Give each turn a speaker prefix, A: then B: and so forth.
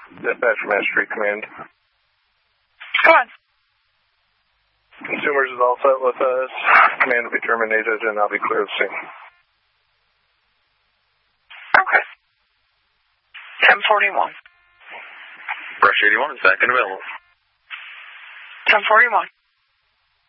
A: Dispatch from Ash Street Command.
B: Go on.
A: Consumers is all set with us. Command will be terminated, and I'll be clear of scene.
B: Okay. 1041.
C: Brush 81 is back and available.
B: 1041.